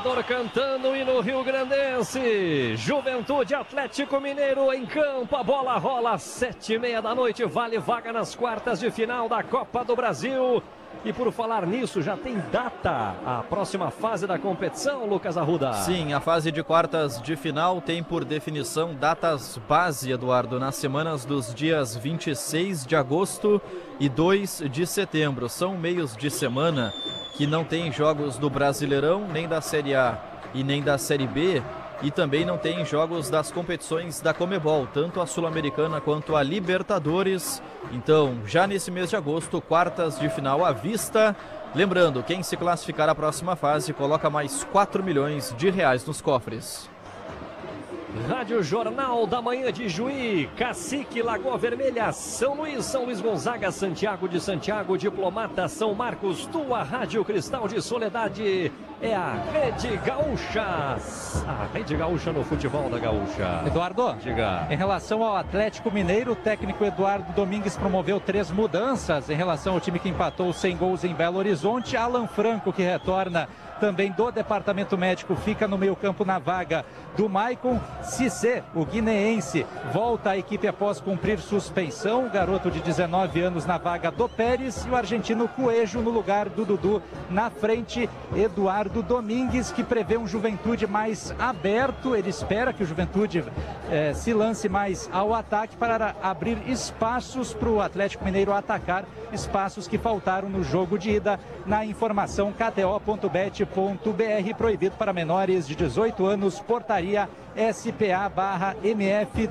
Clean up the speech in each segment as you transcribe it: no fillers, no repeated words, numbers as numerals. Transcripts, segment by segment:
torcedor cantando o hino rio-grandense. Juventude Atlético Mineiro em campo, a bola rola às 7h30 da noite, vale vaga nas quartas de final da Copa do Brasil. E por falar nisso, já tem data a próxima fase da competição, Lucas Arruda? Sim, a fase de quartas de final tem por definição datas base, Eduardo, nas semanas dos dias 26 de agosto e 2 de setembro. São meios de semana que não tem jogos do Brasileirão, nem da Série A e nem da Série B. E também não tem jogos das competições da Conmebol, tanto a Sul-Americana quanto a Libertadores. Então, já nesse mês de agosto, quartas de final à vista. Lembrando, quem se classificar à próxima fase coloca mais 4 milhões de reais nos cofres. Rádio Jornal da Manhã de Juí, Cacique, Lagoa Vermelha, São Luís Gonzaga, Santiago de Santiago, Diplomata, São Marcos, tua Rádio Cristal de Soledade é a Rede Gaúcha. A Rede Gaúcha no futebol da Gaúcha. Eduardo, diga. Em relação ao Atlético Mineiro, o técnico Eduardo Domingues promoveu 3 mudanças em relação ao time que empatou sem gols em Belo Horizonte. Alan Franco, que retorna também do departamento médico, fica no meio-campo na vaga do Maicon. Cissé, o guineense, volta à equipe após cumprir suspensão. O garoto de 19 anos na vaga do Pérez. E o argentino Coelho no lugar do Dudu. Na frente, Eduardo Domingues, que prevê um Juventude mais aberto. Ele espera que o Juventude se lance mais ao ataque para abrir espaços para o Atlético Mineiro atacar, espaços que faltaram no jogo de ida. Na informação kto.bet.br, proibido para menores de 18 anos, portaria SPA/MF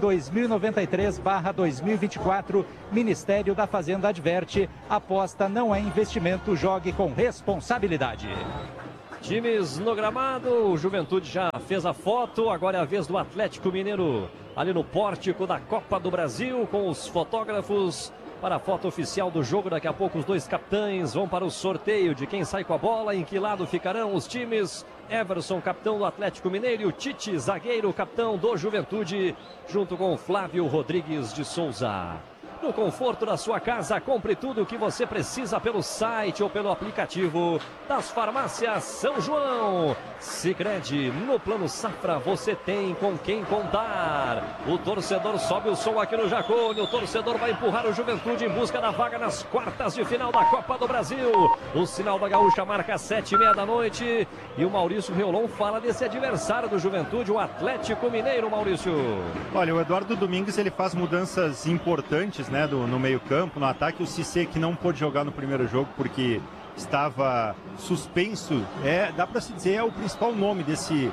2093/2024. Ministério da Fazenda adverte: aposta não é investimento, jogue com responsabilidade. Times no gramado, o Juventude já fez a foto, agora é a vez do Atlético Mineiro ali no pórtico da Copa do Brasil, com os fotógrafos para a foto oficial do jogo. Daqui a pouco os dois capitães vão para o sorteio de quem sai com a bola, em que lado ficarão os times. Everson, capitão do Atlético Mineiro, e o Tite, zagueiro, capitão do Juventude, junto com Flávio Rodrigues de Souza. No conforto da sua casa, compre tudo o que você precisa pelo site ou pelo aplicativo das farmácias São João. Sicredi, no Plano Safra você tem com quem contar. O torcedor sobe o som aqui no Jacone, o torcedor vai empurrar o Juventude em busca da vaga nas quartas de final da Copa do Brasil. O sinal da Gaúcha marca 7h30 da noite e o Maurício Reolon fala desse adversário do Juventude, o Atlético Mineiro, Maurício. Olha, o Eduardo Domingues, ele faz mudanças importantes, né, no meio-campo, no ataque. O Cissé, que não pôde jogar no primeiro jogo porque estava suspenso, dá para se dizer, é o principal nome desse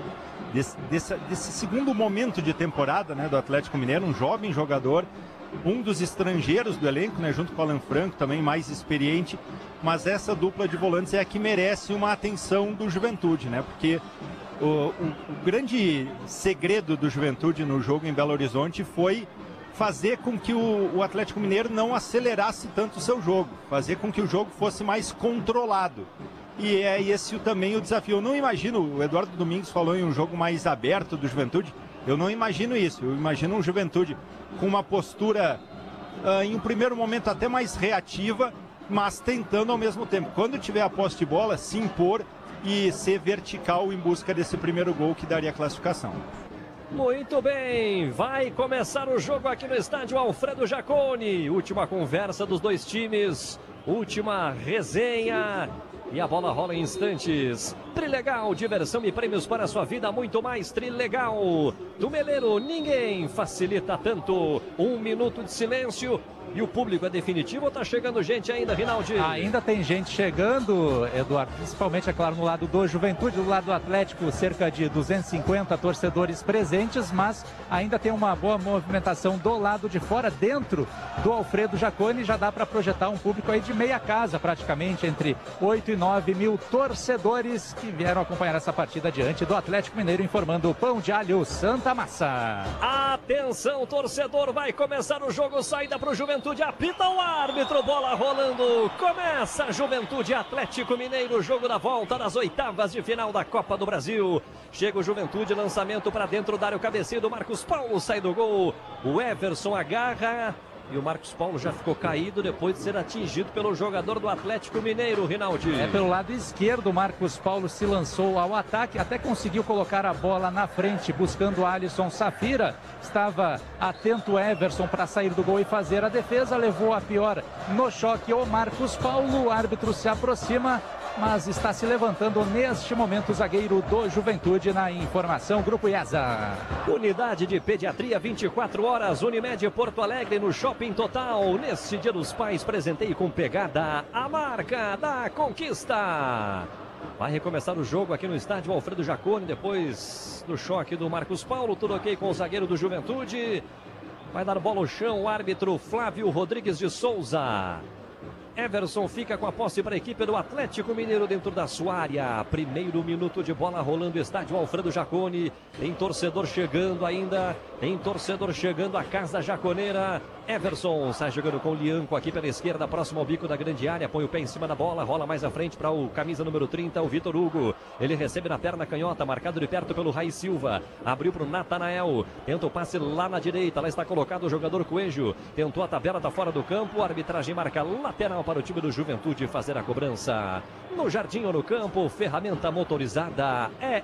segundo momento de temporada, né, do Atlético Mineiro. Um jovem jogador, um dos estrangeiros do elenco, né, junto com o Alan Franco, também mais experiente. Mas essa dupla de volantes é a que merece uma atenção do Juventude, né, porque o grande segredo do Juventude no jogo em Belo Horizonte foi fazer com que o Atlético Mineiro não acelerasse tanto o seu jogo, fazer com que o jogo fosse mais controlado. E é esse também o desafio. Eu não imagino, o Eduardo Domingues falou em um jogo mais aberto do Juventude, eu não imagino isso. Eu imagino um Juventude com uma postura, em um primeiro momento até mais reativa, mas tentando ao mesmo tempo, quando tiver a posse de bola, se impor e ser vertical em busca desse primeiro gol que daria a classificação. Muito bem, vai começar o jogo aqui no estádio Alfredo Jaconi. Última conversa dos dois times, última resenha e a bola rola em instantes. Trilegal, diversão e prêmios para a sua vida, muito mais Trilegal. Do Meleiro, ninguém facilita tanto. 1 minuto de silêncio. E o público é definitivo ou tá chegando gente ainda, Rinaldi? Ainda tem gente chegando, Eduardo, principalmente, é claro, no lado do Juventude, do lado do Atlético, cerca de 250 torcedores presentes, mas ainda tem uma boa movimentação do lado de fora, dentro do Alfredo Jaconi. Já dá para projetar um público aí de meia casa, praticamente, entre 8 e 9 mil torcedores que vieram acompanhar essa partida diante do Atlético Mineiro, informando o Pão de Alho Santa Massa. Atenção, torcedor, vai começar o jogo, saída para o Juventude, apita o árbitro, bola rolando, começa Juventude Atlético Mineiro, jogo da volta das oitavas de final da Copa do Brasil. Chega o Juventude, lançamento para dentro da área, o cabeceio do Marcos Paulo, sai do gol, o Everson agarra, E o Marcos Paulo já ficou caído depois de ser atingido pelo jogador do Atlético Mineiro, Rinaldi. Pelo lado esquerdo, o Marcos Paulo se lançou ao ataque, até conseguiu colocar a bola na frente, buscando Alisson Safira. Estava atento o Everson para sair do gol e fazer a defesa, levou a pior no choque o Marcos Paulo. O árbitro se aproxima, mas está se levantando neste momento o zagueiro do Juventude. Na informação, Grupo IESA. Unidade de Pediatria 24 horas, Unimed Porto Alegre no Shopping Total. Neste Dia dos Pais, presenteie com pegada a marca da conquista. Vai recomeçar o jogo aqui no estádio Alfredo Jaconi, depois do choque do Marcos Paulo. Tudo ok com o zagueiro do Juventude. Vai dar bola ao chão o árbitro Flávio Rodrigues de Souza. Everson fica com a posse para a equipe do Atlético Mineiro dentro da sua área. Primeiro minuto de bola rolando, estádio Alfredo Jaconi. Tem torcedor chegando ainda. Tem torcedor chegando à casa jaconeira. Everson sai jogando com o Lianco aqui pela esquerda, próximo ao bico da grande área. Põe o pé em cima da bola, rola mais à frente para o camisa número 30, o Vitor Hugo. Ele recebe na perna canhota, marcado de perto pelo Rai Silva. Abriu para o Natanael. Tenta o passe lá na direita. Lá está colocado o jogador Coelho. Tentou a tabela, está fora do campo. A arbitragem marca lateral para o time do Juventude fazer a cobrança. No jardim ou no campo, ferramenta motorizada é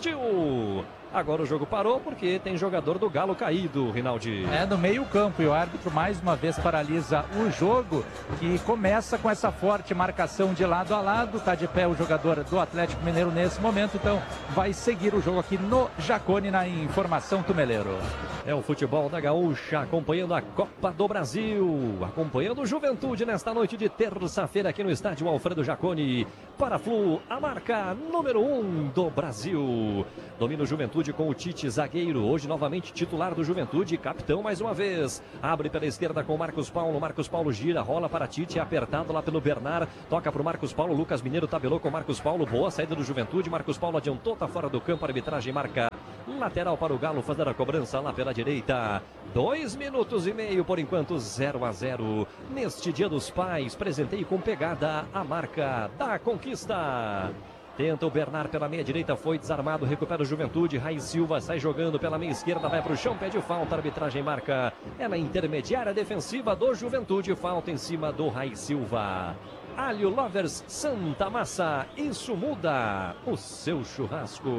Steel. Agora o jogo parou porque tem jogador do Galo caído, Rinaldi. No meio campo, e o árbitro mais uma vez paralisa o jogo, que começa com essa forte marcação de lado a lado. Está de pé o jogador do Atlético Mineiro nesse momento, então vai seguir o jogo aqui no Jaconi, na informação Tumeleiro. É o futebol da Gaúcha, acompanhando a Copa do Brasil, acompanhando o Juventude nesta noite de terça-feira aqui no estádio Alfredo Jaconi. Para Flu, a marca número 1 do Brasil. Domina o Juventude com o Tite, zagueiro, hoje novamente titular do Juventude, capitão mais uma vez. Abre pela esquerda com o Marcos Paulo. Marcos Paulo gira, rola para Tite, apertado lá pelo Bernard. Toca para o Marcos Paulo. Lucas Mineiro tabelou com o Marcos Paulo. Boa saída do Juventude. Marcos Paulo adiantou, tá fora do campo. A arbitragem marca lateral para o Galo fazer a cobrança lá pela direita. 2 minutos e meio por enquanto, 0-0. Neste Dia dos Pais, presentei com pegada a marca da conquista. Tenta o Bernard pela meia direita, foi desarmado, recupera o Juventude. Rai Silva sai jogando pela meia esquerda, vai para o chão, pede falta, a arbitragem marca. É na intermediária defensiva do Juventude, falta em cima do Rai Silva. Alho Lovers Santa Massa, isso muda o seu churrasco.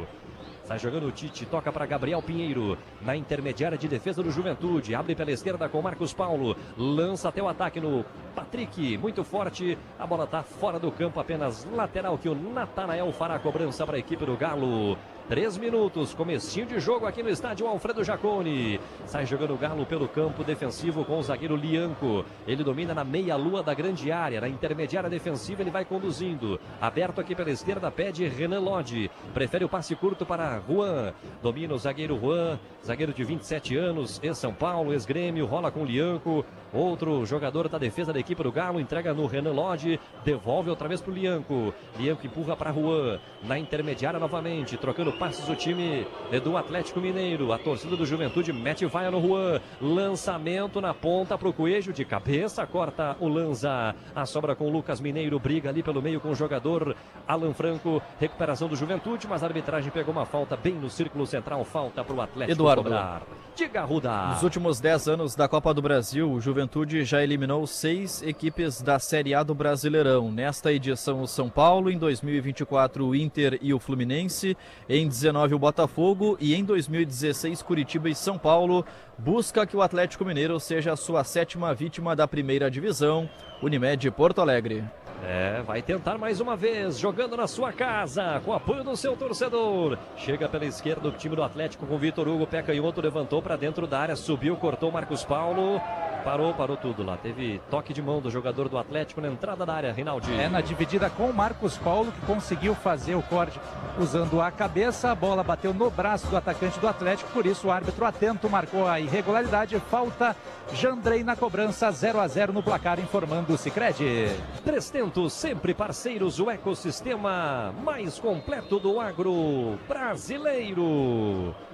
Sai jogando o Tite, toca para Gabriel Pinheiro, na intermediária de defesa do Juventude, abre pela esquerda com Marcos Paulo, lança até o ataque no Patrick, muito forte, a bola está fora do campo, apenas lateral que o Natanael fará a cobrança para a equipe do Galo. 3 minutos, comecinho de jogo aqui no estádio Alfredo Jaconi. Sai jogando o Galo pelo campo defensivo com o zagueiro Lianco. Ele domina na meia-lua da grande área. Na intermediária defensiva ele vai conduzindo. Aberto aqui pela esquerda, pede Renan Lodge. Prefere o passe curto para Juan. Domina o zagueiro Juan, zagueiro de 27 anos, ex-São Paulo, ex-Grêmio, rola com o Lianco. Outro jogador da defesa da equipe do Galo, entrega no Renan Lodge, devolve outra vez para o Lianco. Lianco empurra para Juan. Na intermediária novamente, trocando passes o time do Atlético Mineiro. A torcida do Juventude mete vaia no Juan. Lançamento na ponta para o Coelho, de cabeça, corta o Lanza. A sobra com o Lucas Mineiro, briga ali pelo meio com o jogador Alan Franco. Recuperação do Juventude, mas a arbitragem pegou uma falta bem no círculo central. Falta para o Atlético Eduardo cobrar. Diga, Ruda. Nos últimos 10 anos da Copa do Brasil, o Juventude já eliminou 6 equipes da Série A do Brasileirão. Nesta edição, o São Paulo, em 2024, o Inter e o Fluminense, em 19 o Botafogo e em 2016, Curitiba e São Paulo. Busca que o Atlético Mineiro seja a sua 7ª vítima da primeira divisão. Unimed Porto Alegre. Vai tentar mais uma vez, jogando na sua casa, com apoio do seu torcedor. Chega pela esquerda o time do Atlético com o Vitor Hugo, pé canhoto, levantou para dentro da área, subiu, cortou Marcos Paulo. Parou tudo lá. Teve toque de mão do jogador do Atlético na entrada da área, Rinaldi. Na dividida com o Marcos Paulo, que conseguiu fazer o corte usando a cabeça. A bola bateu no braço do atacante do Atlético, por isso o árbitro atento marcou a irregularidade. Falta Jandrei na cobrança, 0-0 no placar, informando o Sicredi. 300, sempre parceiros, o ecossistema mais completo do agro brasileiro.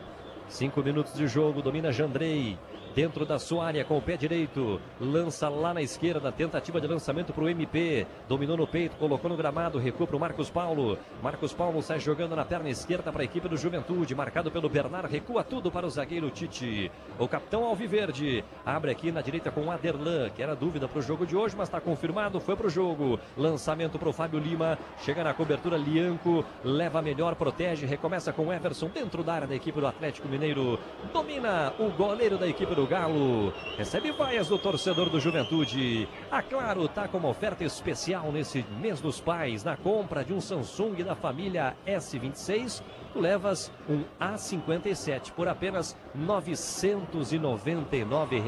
5 minutos de jogo, domina Jandrei. Dentro da sua área com o pé direito, lança lá na esquerda, tentativa de lançamento para o MP, dominou no peito, colocou no gramado, recua para o Marcos Paulo. Marcos Paulo sai jogando na perna esquerda para a equipe do Juventude, marcado pelo Bernard, recua tudo para o zagueiro Tite. O capitão Alviverde abre aqui na direita com o Aderlan, que era dúvida para o jogo de hoje, mas está confirmado, foi para o jogo. Lançamento para o Fábio Lima, chega na cobertura Lianco, leva melhor, protege, recomeça com o Everson dentro da área da equipe do Atlético Mineiro. Domina o goleiro da equipe do Galo, recebe vaias do torcedor do Juventude. A Claro está com uma oferta especial nesse mês dos pais. Na compra de um Samsung da família S26, tu levas um A57 por apenas R$ 999.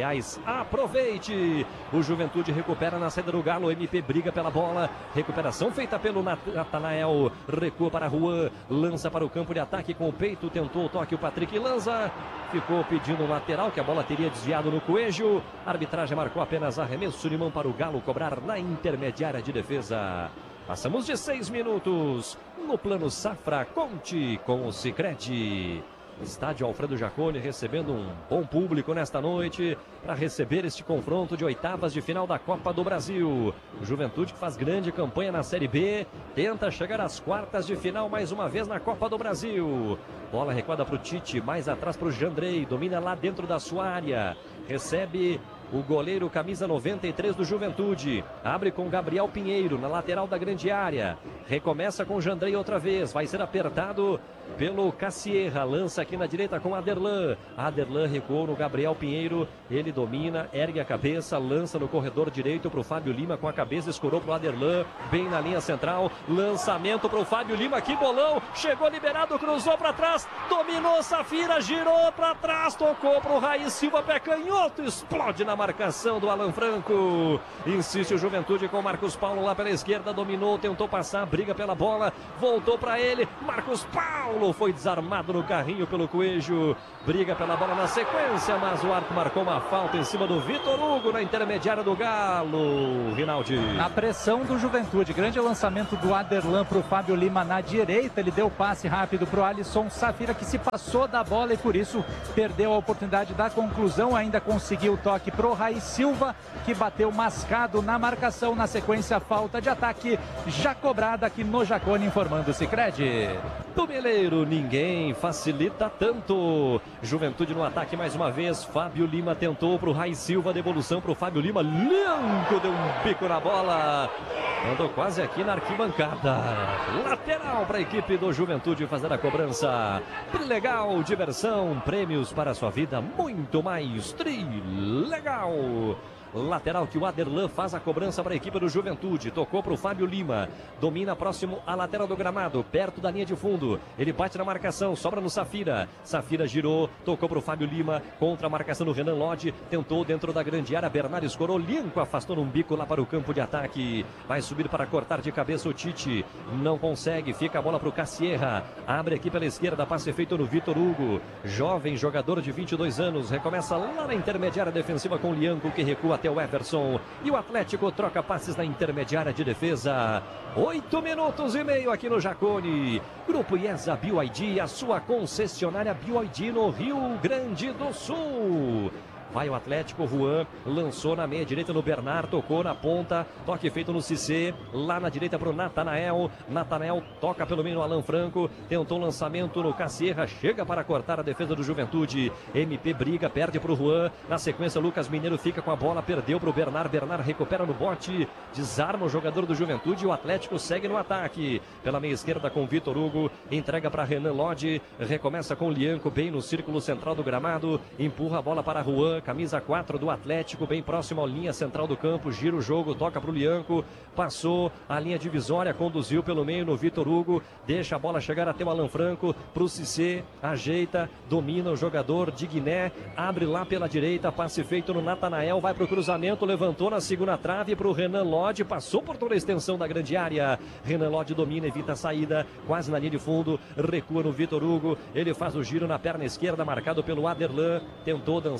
Aproveite! O Juventude recupera na saída do Galo, o MP briga pela bola, recuperação feita pelo Natanael, recua para Juan, lança para o campo de ataque com o peito, tentou o toque, o Patrick lança, ficou pedindo um lateral, que a bola teria desviado no Coelho. A arbitragem marcou apenas arremesso de mão para o Galo cobrar na intermediária de defesa. Passamos de 6 minutos no Plano Safra. Conte com o Sicredi. Estádio Alfredo Jaconi recebendo um bom público nesta noite para receber este confronto de oitavas de final da Copa do Brasil. O Juventude, que faz grande campanha na Série B, tenta chegar às quartas de final mais uma vez na Copa do Brasil. Bola recuada para o Tite, mais atrás para o Jandrei, domina lá dentro da sua área, recebe o goleiro camisa 93 do Juventude, abre com Gabriel Pinheiro na lateral da grande área, recomeça com Jandrei outra vez, vai ser apertado pelo Cassierra, lança aqui na direita com Aderlan. Aderlan recuou no Gabriel Pinheiro, ele domina, ergue a cabeça, lança no corredor direito para o Fábio Lima com a cabeça, escorou para o Aderlan, bem na linha central, lançamento para o Fábio Lima, que bolão, chegou liberado, cruzou para trás, dominou Safira, girou para trás, tocou para o Raí Silva, pé canhoto, explode na marcação do Alan Franco. Insiste o Juventude com Marcos Paulo lá pela esquerda, dominou, tentou passar, briga pela bola, voltou para ele, Marcos Paulo foi desarmado no carrinho pelo Coelho, briga pela bola na sequência, mas o árbitro marcou uma falta em cima do Vitor Hugo na intermediária do Galo. Rinaldi. Na pressão do Juventude, grande lançamento do Aderlan para o Fábio Lima na direita, ele deu o passe rápido para o Alisson Safira, que se passou da bola e por isso perdeu a oportunidade da conclusão, ainda conseguiu o toque para o Raí Silva, que bateu mascado na marcação, na sequência falta de ataque já cobrada aqui no Jaconi, informando o Sicredi. Do Meleiro, ninguém facilita tanto. Juventude no ataque mais uma vez, Fábio Lima tentou para o Raí Silva, devolução para o Fábio Lima, Lianco deu um pico na bola, andou quase aqui na arquibancada. Lateral para a equipe do Juventude fazer a cobrança. Legal, diversão, prêmios para a sua vida, muito mais trilegal. Lateral que o Aderlan faz a cobrança para a equipe do Juventude. Tocou para o Fábio Lima. Domina próximo à lateral do gramado, perto da linha de fundo. Ele bate na marcação, sobra no Safira. Safira girou, tocou para o Fábio Lima. Contra a marcação do Renan Lodge. Tentou dentro da grande área. Bernardo escorou. Lianco afastou num bico lá para o campo de ataque. Vai subir para cortar de cabeça o Tite. Não consegue. Fica a bola para o Cassierra. Abre aqui pela esquerda. Passe feito no Vitor Hugo. Jovem jogador de 22 anos. Recomeça lá na intermediária defensiva com o Lianco, que recua até o Everson, e o Atlético troca passes na intermediária de defesa. 8 minutos e meio aqui no Jaconi. Grupo IESA BYD, a sua concessionária BYD no Rio Grande do Sul. Vai o Atlético, Juan lançou na meia direita no Bernard, tocou na ponta, toque feito no Cissé, lá na direita para o Natanael. Natanael toca pelo meio no Alan Franco, tentou o lançamento no Cassierra, chega para cortar a defesa do Juventude. MP briga, perde para o Juan, na sequência Lucas Mineiro fica com a bola, perdeu para o Bernard, Bernard recupera no bote, desarma o jogador do Juventude e o Atlético segue no ataque. Pela meia esquerda com Vitor Hugo, entrega para Renan Lodge, recomeça com o Lianco bem no círculo central do gramado, empurra a bola para Juan, camisa 4 do Atlético, bem próximo à linha central do campo, gira o jogo, toca para o Lianco, passou a linha divisória, conduziu pelo meio no Vitor Hugo, deixa a bola chegar até o Alan Franco, para o Cissé, ajeita, domina o jogador de Guiné, abre lá pela direita, passe feito no Natanael, vai para o cruzamento, levantou na segunda trave para o Renan Lodge, passou por toda a extensão da grande área, Renan Lodge domina, evita a saída, quase na linha de fundo, recua no Vitor Hugo, ele faz o giro na perna esquerda, marcado pelo Aderlan, tentou dançar para cima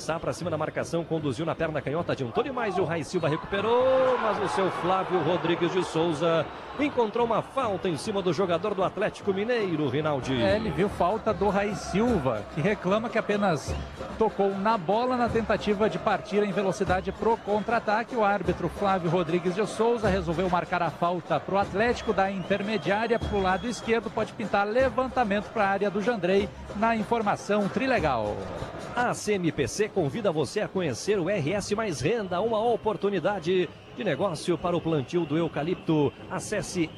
cima da marcação, conduziu na perna canhota, adiantou demais e o Rai Silva recuperou, mas o seu Flávio Rodrigues de Souza encontrou uma falta em cima do jogador do Atlético Mineiro, Rinaldi. Ele viu falta do Rai Silva, que reclama que apenas tocou na bola na tentativa de partir em velocidade pro contra-ataque. O árbitro Flávio Rodrigues de Souza resolveu marcar a falta pro Atlético da intermediária pro lado esquerdo. Pode pintar levantamento para a área do Jandrei na informação Trilegal. A CMPC convida você a conhecer o RS Mais Renda, uma oportunidade de negócio para o plantio do eucalipto. Acesse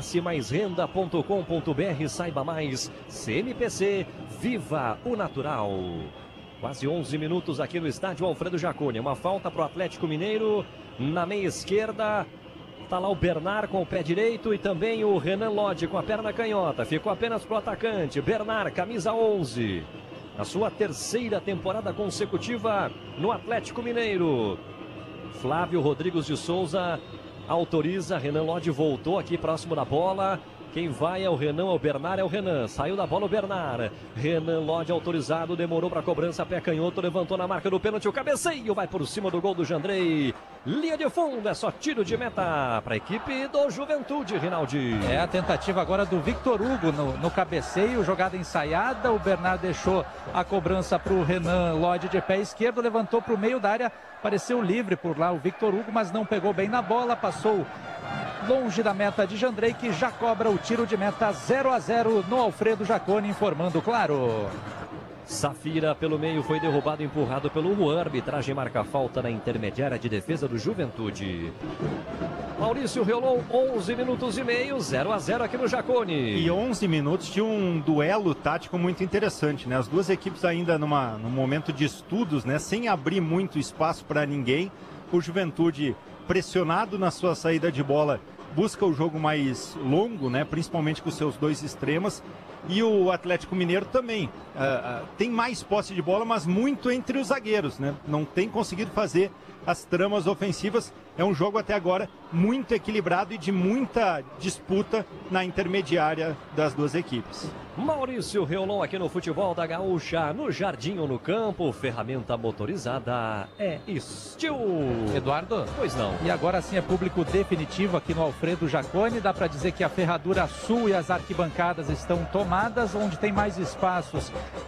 rsmaisrenda.com.br, saiba mais. CMPC, viva o natural. Quase 11 minutos aqui no estádio Alfredo Jaconi. Uma falta para o Atlético Mineiro na meia esquerda. Está lá o Bernard com o pé direito e também o Renan Lodge com a perna canhota. Ficou apenas para o atacante. Bernard, camisa 11. Na sua terceira temporada consecutiva no Atlético Mineiro. Flávio Rodrigues de Souza autoriza. Renan Lodge voltou aqui próximo da bola. Quem vai é o Renan, é o Bernard, é o Renan. Saiu da bola o Bernard. Renan Lodge autorizado, demorou para a cobrança, pé canhoto, levantou na marca do pênalti. O cabeceio vai por cima do gol do Jandrei. Linha de fundo, é só tiro de meta para a equipe do Juventude, Rinaldi. É a tentativa agora do Victor Hugo no cabeceio, jogada ensaiada. O Bernard deixou a cobrança para o Renan Lodge de pé esquerdo, levantou para o meio da área. Pareceu livre por lá o Victor Hugo, mas não pegou bem na bola, passou longe da meta de Jandrei, que já cobra o tiro de meta. 0-0 no Alfredo Jaconi, informando Claro. Safira pelo meio foi derrubado, empurrado pelo Juan. Arbitragem marca falta na intermediária de defesa do Juventude. Maurício Riolon, 11 minutos e meio, 0-0 aqui no Jaconi. E 11 minutos de um duelo tático muito interessante, né? As duas equipes ainda num momento de estudos, né? Sem abrir muito espaço para ninguém. O Juventude pressionado na sua saída de bola, busca o jogo mais longo, né? Principalmente com os seus dois extremos. E o Atlético Mineiro também tem mais posse de bola, mas muito entre os zagueiros, né? Não tem conseguido fazer as tramas ofensivas. É um jogo até agora muito equilibrado e de muita disputa na intermediária das duas equipes. Maurício Riolon aqui no Futebol da Gaúcha, no jardim ou no campo, ferramenta motorizada é Steel. Eduardo? Pois não. E agora sim é público definitivo aqui no Alfredo Jaconi. Dá para dizer que a ferradura sul e as arquibancadas estão tomadas, onde tem mais espaços